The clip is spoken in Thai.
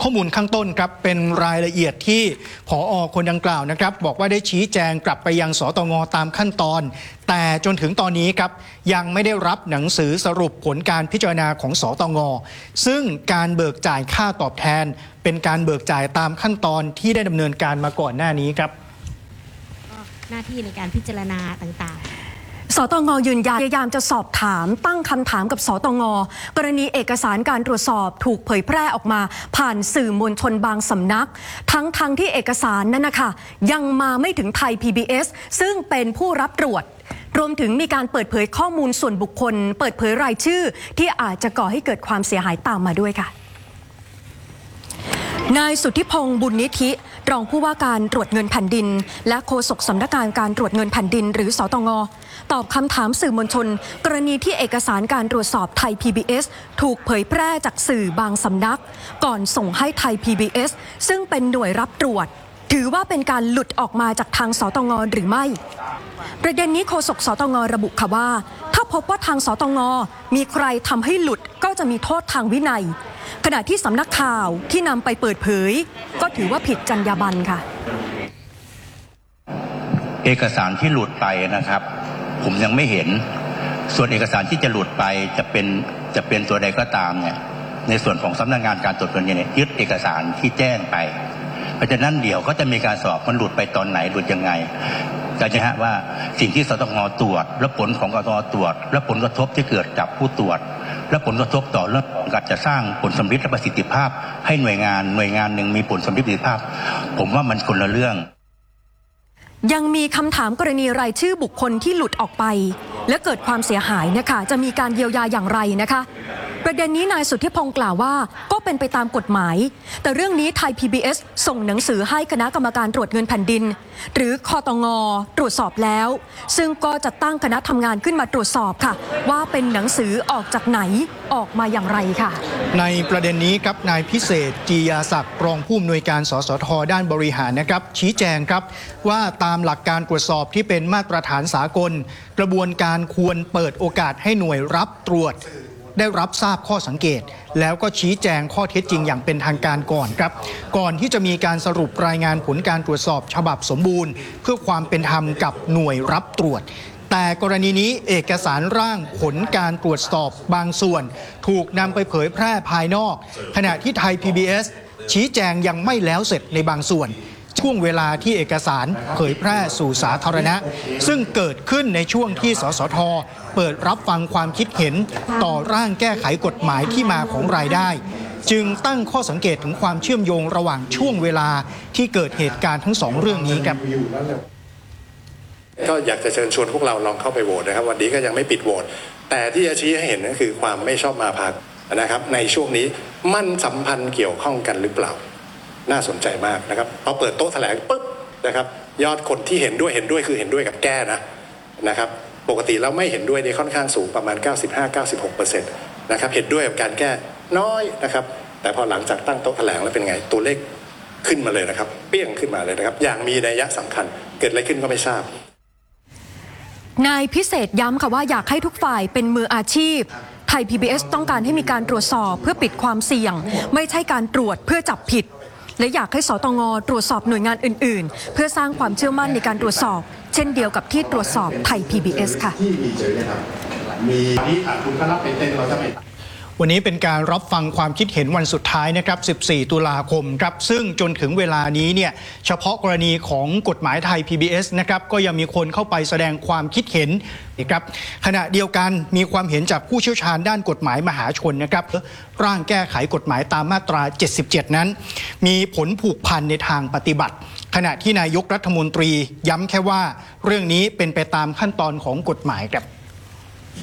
อมูลข้างต้นครับเป็นรายละเอียดที่ผอ.คนดังกล่าวนะครับบอกว่าได้ชี้แจงกลับไปยังสตง.ตามขั้นตอนแต่จนถึงตอนนี้ครับยังไม่ได้รับหนังสือสรุปผลการพิจารณาของสตง.ซึ่งการเบิกจ่ายค่าตอบแทนเป็นการเบิกจ่ายตามขั้นตอนที่ได้ดำเนินการมาก่อนหน้านี้ครับหน้าที่ในการพิจารณาต่างๆสตง.ยืนยันพยายามจะสอบถามตั้งคำถามกับสตง.กรณีเอกสารการตรวจสอบถูกเผยแพร่ออกมาผ่านสื่อมวลชนบางสำนักทั้งที่เอกสารนั้นนะคะยังมาไม่ถึงไทย PBS ซึ่งเป็นผู้รับตรวจรวมถึงมีการเปิดเผยข้อมูลส่วนบุคคลเปิดเผยรายชื่อที่อาจจะก่อให้เกิดความเสียหายตามมาด้วยค่ะนายสุทธิพงษ์บุญนิธิรองผู้ว่าการตรวจเงินแผ่นดินและโฆษกสำนักงานการตรวจเงินแผ่นดินหรือสตง.ตอบคำถามสื่อมวลชนกรณีที่เอกสารการตรวจสอบไทย PBS ถูกเผยแพร่จากสื่อบางสำนักก่อนส่งให้ไทย PBS ซึ่งเป็นหน่วยรับตรวจถือว่าเป็นการหลุดออกมาจากทางสตง.หรือไม่ประเด็นนี้โฆษกสตง.ระบุค่ะว่าถ้าพบว่าทางสตง.มีใครทำให้หลุดก็จะมีโทษทางวินัยขณะที่สำนักข่าวที่นำไปเปิดเผยก็ถือว่าผิดจรรยาบรรณค่ะเอกสารที่หลุดไปนะครับผมยังไม่เห็นส่วนเอกสารที่จะหลุดไปจะเป็นตัวใดก็ตามเนี่ยในส่วนของสำนักงานการตรวจเงินเนี่ยยึดเอกสารที่แจ้งไปเพราะฉะนั้นเดี๋ยวก็จะมีการสอบมันหลุดไปตอนไหนหลุดยังไงจะฮะว่าสิ่งที่สตง.ตรวจและผลของกตง.ตรวจและผลกระทบที่เกิดกับผู้ตรวจและผลกระทบต่อเรื่องของการจะสร้างผลสำลิดและประสิทธิภาพให้หน่วยงานหนึ่งมีผลสำลิดประสิทธิภาพผมว่ามันคนละเรื่องยังมีคำถามกรณีรายชื่อบุคคลที่หลุดออกไปและเกิดความเสียหายนะคะจะมีการเยียวยาอย่างไรนะคะประเด็นนี้นายสุทธิพงษ์กล่าวว่าก็เป็นไปตามกฎหมายแต่เรื่องนี้ไทย PBS ส่งหนังสือให้คณะกรรมการตรวจเงินแผ่นดินหรือคตง.ตรวจสอบแล้วซึ่งก็จะตั้งคณะทำงานขึ้นมาตรวจสอบค่ะว่าเป็นหนังสือออกจากไหนออกมาอย่างไรค่ะในประเด็นนี้ครับนายพิเศษจียาศักดิ์รองผู้อำนวยการสสท.ด้านบริหารนะครับชี้แจงครับว่าตามหลักการตรวจสอบที่เป็นมาตรฐานสากลกระบวนการควรเปิดโอกาสให้หน่วยรับตรวจได้รับทราบข้อสังเกตแล้วก็ชี้แจงข้อเท็จจริงอย่างเป็นทางการก่อนครับก่อนที่จะมีการสรุปรายงานผลการตรวจสอบฉบับสมบูรณ์เพื่อความเป็นธรรมกับหน่วยรับตรวจแต่กรณีนี้เอกสารร่างผลการตรวจสอบบางส่วนถูกนำไปเผยแพร่ภายนอกขณะที่ไทย PBS ชี้แจงยังไม่แล้วเสร็จในบางส่วนช่วงเวลาที่เอกสารเผยแพร่สู่สาธารณะซึ่งเกิดขึ้นในช่วงที่สสท.เปิดรับฟังความคิดเห็นต่อร่างแก้ไขกฎหมายที่มาของรายได้จึงตั้งข้อสังเกตถึงความเชื่อมโยงระหว่างช่วงเวลาที่เกิดเหตุการณ์ทั้งสองเรื่องนี้ครับก็อยากจะเชิญชวนพวกเราลองเข้าไปโหวตนะครับวันนี้ก็ยังไม่ปิดโหวตแต่ที่จะชี้ให้เห็นก็คือความไม่ชอบมาพากลนะครับในช่วงนี้มันสัมพันธ์เกี่ยวข้องกันหรือเปล่าน่าสนใจมากนะครับพอเปิดโต๊ะแถลงปุ๊บนะครับยอดคนที่เห็นด้วยคือเห็นด้วยกับแก้นะครับปกติแล้วไม่เห็นด้วยนี่ค่อนข้างสูงประมาณ 95-96% นะครับเห็นด้วยกับการแก้น้อยนะครับแต่พอหลังจากตั้งโต๊ะแถลงแล้วเป็นไงตัวเลขขึ้นมาเลยนะครับเปี้ยงขึ้นมาเลยนะครับอย่างมีนัยสำคัญเกิดอะไรขึ้นก็ไม่ทราบนายพิเศษย้ำค่ะว่าอยากให้ทุกฝ่ายเป็นมืออาชีพไทย PBS ต้องการให้มีการตรวจสอบเพื่อปิดความเสี่ยงไม่ใช่การตรวจเพื่อจับผิดและอยากให้สตง.ตรวจสอบหน่วยงานอื่นๆเพื่อสร้างความเชื่อมั่นในการตรวจสอบเช่นเดียวกับที่ตรวจสอบไทย PBS ค่ะมีที่คุณก็รับเป็นเต้นเราจะไม่วันนี้เป็นการรับฟังความคิดเห็นวันสุดท้ายนะครับ14 ตุลาคมครับซึ่งจนถึงเวลานี้เนี่ยเฉพาะกรณีของกฎหมายไทย PBS นะครับก็ยังมีคนเข้าไปแสดงความคิดเห็นนะครับขณะเดียวกันมีความเห็นจากผู้เชี่ยวชาญด้านกฎหมายมหาชนนะครับร่างแก้ไขกฎหมายตามมาตรา 77 นั้นมีผลผูกพันในทางปฏิบัติขณะที่นายกรัฐมนตรีย้ำแค่ว่าเรื่องนี้เป็นไปตามขั้นตอนของกฎหมายครับ